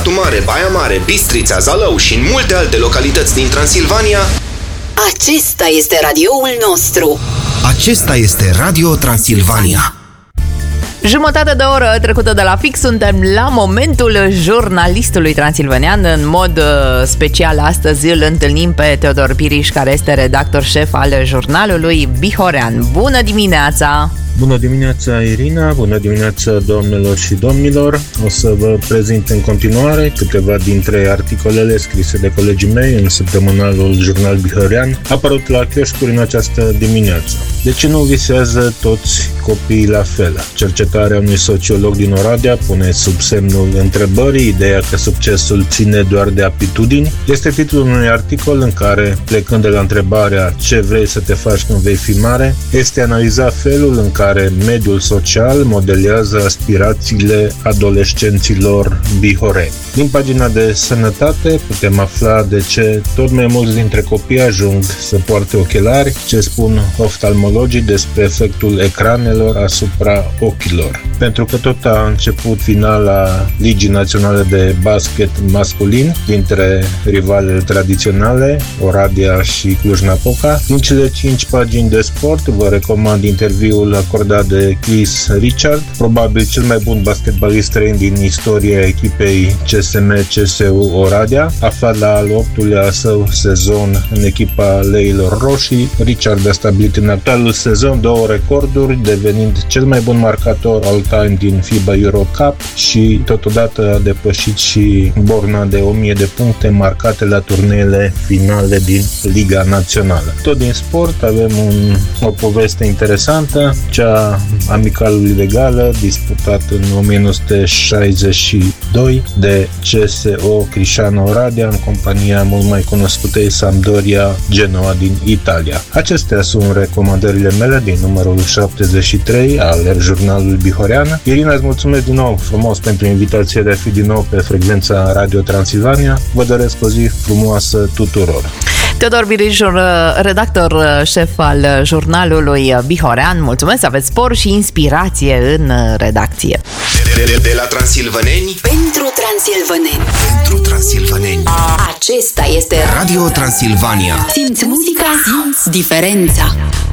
Satu Mare, Baia Mare, Bistrița, Zalău și în multe alte localități din Transilvania, acesta este radioul nostru. acesta este Radio Transilvania. Jumătate de oră trecută de la fix, suntem la momentul jurnalistului transilvanean. În mod special astăzi îl întâlnim pe Teodor Biriș, care este redactor șef al jurnalului Bihorean. Bună dimineața! Bună dimineața, Irina! Bună dimineața, doamnelor și domnilor! O să vă prezint în continuare câteva dintre articolele scrise de colegii mei în săptămânalul Jurnal Bihorean, apărut la chioșcuri în această dimineață. De ce nu visează toți copiii la fel? Cercetarea unui sociolog din Oradea pune sub semnul întrebării ideea că succesul ține doar de aptitudini. Este titlul unui articol în care, plecând de la întrebarea ce vrei să te faci când vei fi mare, este analizat felul în care mediul social modelează aspirațiile adolescenților bihoreni. Din pagina de sănătate putem afla de ce tot mai mulți dintre copii ajung să poarte ochelari, ce spun oftalmologii despre efectul ecranelor asupra ochilor. Pentru că tot a început finala Ligii Naționale de Basket masculin dintre rivalele tradiționale, Oradea și Cluj-Napoca. Din cele 5 pagini de sport vă recomand interviul acordat de Chris Richard, probabil cel mai bun basketbalist străin din istoria echipei CSM-CSU Oradea, aflat la al 8-lea său sezon în echipa Leilor Roșii. Richard a stabilit în actualul sezon 2 recorduri, devenind cel mai bun marcator all-time din FIBA Euro Cup și totodată a depășit și borna de 1000 de puncte marcate la turneele finale din Liga Națională. Tot din sport avem o poveste interesantă, cea amicalului legală, disputat în 1962 de CSO Crișano Oradea în compania mult mai cunoscutei Sampdoria Genoa din Italia. Acestea sunt recomandările mele din numărul 73 al jurnalului Bihorean. Irina, îți mulțumesc din nou frumos pentru invitația de a fi din nou pe frecvența Radio Transilvania. Vă doresc o zi frumoasă tuturor! Teodor Biriș, redactor șef al jurnalului Bihorean, mulțumesc, să aveți spor și inspirație în redacție. De la transilvaneni Pentru transilvaneni. pentru transilvaneni. Acesta este Radio Transilvania. Simți muzica, simți diferența.